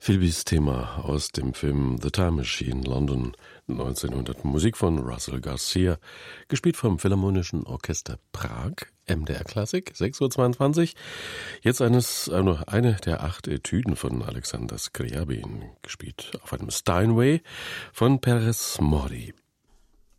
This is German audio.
Philbys Thema aus dem Film The Time Machine, London 1900. Musik von Russell Garcia, gespielt vom Philharmonischen Orchester Prag, MDR Klassik, 6:22 Uhr. Jetzt eine der 8 Etüden von Alexander Scriabin, gespielt auf einem Steinway von Perez Mori.